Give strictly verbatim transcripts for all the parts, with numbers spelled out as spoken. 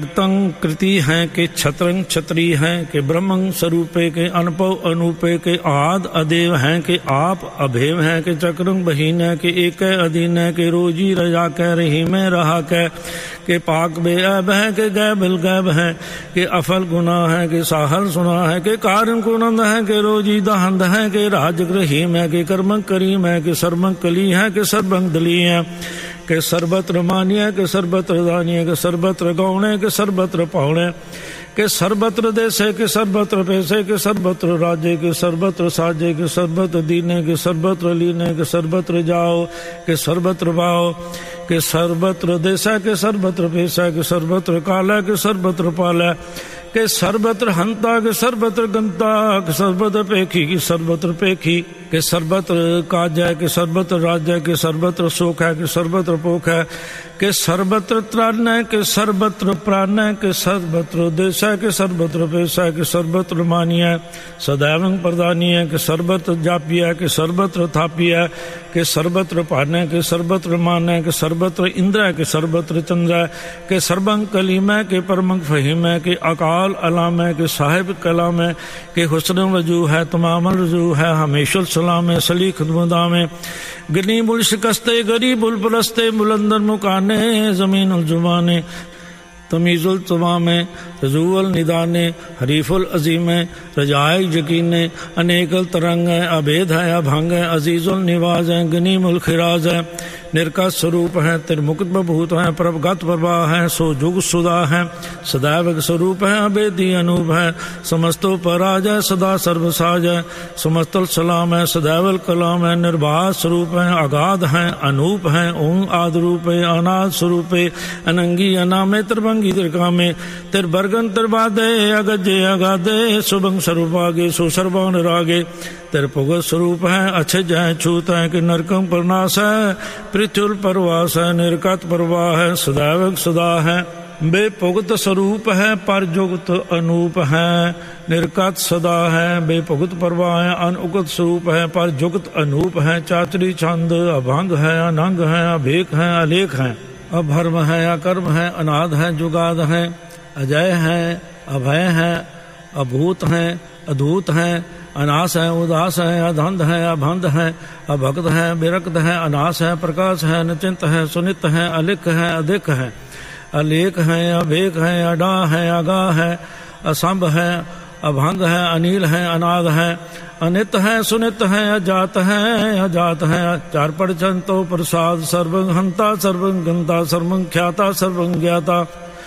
तंग कृति हैं के छत्रंग छत्री हैं के ब्रह्मंग स्वरूपे के अनपव अनूपे के आद अदेव हैं के आप अभेव हैं के चक्रंग बहीन है के एक अधीन है के रोजी रजा कह रही में रहा कह के पाक बे अब है के गै बिल गैब है के अफल गुना है के साहल सुना है के कारण कुनंद है के रोजी दहंद है के राजग्रहीम है के कर्मंग करीम है के सर्वंग कली है के सर्वंग दली है के सर्वत्र मानिय के सर्वत्र दानिय के सर्वत्र गौणे के सर्वत्र पौणे के सर्वत्र देशे के सर्वत्र पैसे के सर्वत्र राज्य के सर्वत्र साजे के सर्वत्र दीने के सर्वत्र लीने के सर्वत्र जाओ के सर्वत्र भाओ के सर्वत्र देशा के सर्वत्र पैसा के सर्वत्र काला के सर्वत्र पाला के सर्वत्र हंता के सर्वत्र गंता के सर्वत्र पेखी की सर्वत्र पेखी के सर्वत्र काजय के सर्वत्र राज्य के सर्वत्र शोक है के सर्वत्र पोख है के सर्वत्र त्राण है के सर्वत्र प्राण है के सर्वत्र देश है के सर्वत्र पैसा के सर्वत्र मानिय है सदैव प्रदानी है के सर्वत्र जापी है के सर्वत्र थापी है के सर्वत्र पान है के सर्वत्र मान है के सर्वत्र इंद्र है के सर्वत्र चंद्र है के सर्वंग कलीम है के परमंग फहीम है के अकाल अलाम है के साहिब कलाम है के हुस्न वजू है तमाम रजू है हमेशा सलाम है सलीख मुदाम है गनी बुल शिकस्ते गरीबुल परस्ते बुलंदर मुकाने जमीन उल जुबाने तमीज़ुल तमामे रजूअल निदाने हरीफुल अजीमे रजाए यकीने अनेकल तरंग है अभेद है अभंग है अजीज़ुल निवाज है गनीमुल खिराज है निर्का स्वरूप है तिरमुक्त बभूत है प्रभगत प्रभा है सो जुग सुदा है सदैव स्वरूप है अभेदी अनूप है समस्तो पराज है सदा सर्वसाज है समस्तल सलाम है सदैवल कलाम है निर्बाध स्वरूप है अगाध है अनूप है ओं आद रूप है अनाद स्वरूप है अनंगी अनामे तिरभंगी तिरकामे तिरबर्गन तिरबादे अगजे अगाधे सुभंग स्वरूपागे सुसर्वान रागे तिरपुगत स्वरूप है अच्छे जय छूत है कि नरकम प्रनाश है पृथ्वी परवास है निर्कत परवाह है सदैव सदा है बेपुगत स्वरूप है परजुगत अनूप है निर्कत सदा है बेपुगत परवाह है अनउगत स्वरूप है परजुगत अनूप है चातरी छंद अभंग है अनंग है अभेक है अलेख है अभर्म है अकर्म है अनाद है जुगाद है अजय है अभय है अभूत है अधूत है अनास है उदास है अधंध है अभंध है अभक्त है विरक्त है अनास है प्रकाश है निचिंत है सुनित है अलिख है अधिक है अलेख है अभेक है अडा है अगा है असंभ है अभंग है अनिल है अनाद है अनित है सुनित है अजात है अजात है चार परचंतो प्रसाद सर्वं हंता सर्वं गंता सर्वं ख्याता सर्वं ज्ञाता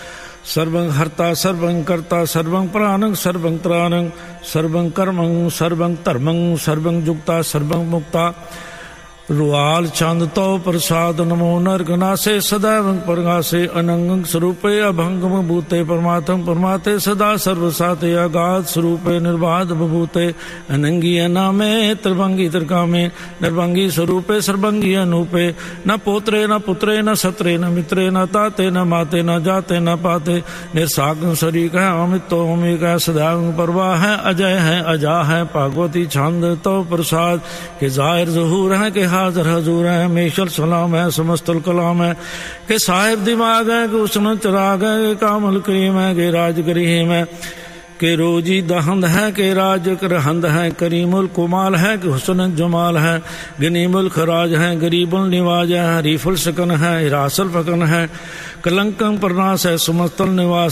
सर्वं हर्ता सर्वं कर्ता सर्वं प्राणं सर्वं त्राणं सर्वं कर्मं सर्वं धर्मं सर्वं जुक्ता सर्वं मुक्ता रुआल चांद तो प्रसाद नमो नरगनासे सदैव परगासे अनंग स्वरूपे अभंगम भूते परमात्म परमाते सदा सर्वसाते अगाध स्वरूपे निर्बाध बभूते अनंगी अनामे त्रिभंगी त्रिकामे निर्भंगी स्वरूपे सर्वंगी अनूपे न पोत्रे न पुत्रे न सत्रे न मित्रे न ताते न माते न जाते न पाते निर्साग शरीक है अमित तो अमिक है सदैव परवाह है अजय है अजा है भागवती छंद तो प्रसाद के जाहिर जहूर है के हाजर हजूर है मेशल सलाम है समस्तल कलाम है के साहिब दिमाग है के उसन चराग है के कामल करीम है के राज करीम है के रोजी दहंद है के राज करहंद है करीमुल कुमाल है के हुस्न जमाल है गनीमुल खराज है गरीबुल निवाज है हरीफुल सकन है हिरासल फकन है कलंकम प्रनाश है समस्तल निवास